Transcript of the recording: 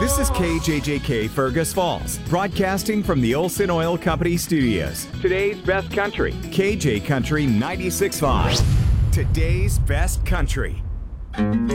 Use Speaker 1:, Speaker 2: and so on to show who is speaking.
Speaker 1: This is KJJK Fergus Falls, broadcasting from the Olson Oil Company studios. Today's best country, KJ Country 96.5. Today's best country.